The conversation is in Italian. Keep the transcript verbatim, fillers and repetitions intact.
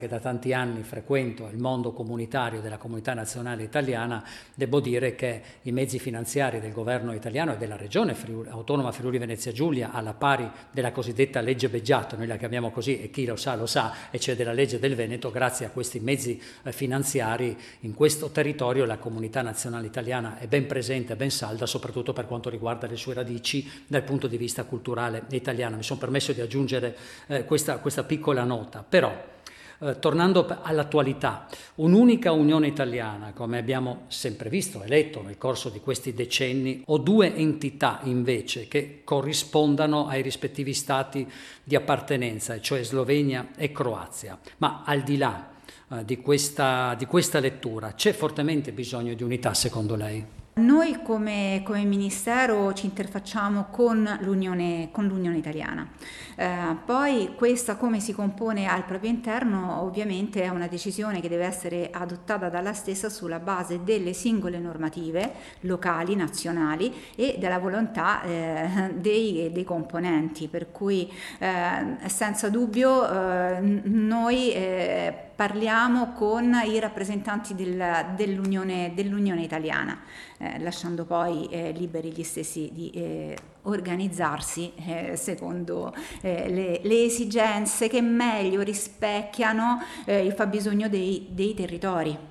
che da tanti anni frequento il mondo comunitario della comunità nazionale italiana, devo dire che i mezzi finanziari del governo italiano e della regione Friuli, autonoma Friuli Venezia Giulia, alla pari della cosiddetta legge Beggiato, noi la chiamiamo così e chi lo sa lo sa, e cioè della legge del Veneto, grazie a questi mezzi eh, finanziari in questo territorio la comunità nazionale italiana è ben presente, ben salda, soprattutto per quanto riguarda le sue radici dal punto di vista culturale italiano. Mi sono permesso di aggiungere eh, questa, questa piccola nota, però Eh, tornando all'attualità, un'unica Unione Italiana, come abbiamo sempre visto e letto nel corso di questi decenni, o due entità invece che corrispondano ai rispettivi stati di appartenenza, cioè Slovenia e Croazia. Ma al di là eh, di questa, di questa lettura, c'è fortemente bisogno di unità secondo lei? Noi come, come Ministero ci interfacciamo con l'Unione, con l'Unione Italiana. Eh, poi questa come si compone al proprio interno ovviamente è una decisione che deve essere adottata dalla stessa sulla base delle singole normative locali, nazionali e della volontà eh, dei, dei componenti, per cui eh, senza dubbio eh, noi eh, parliamo con i rappresentanti del, dell'Unione, dell'Unione Italiana, eh, lasciando poi eh, liberi gli stessi di eh, organizzarsi eh, secondo eh, le, le esigenze che meglio rispecchiano eh, il fabbisogno dei, dei territori.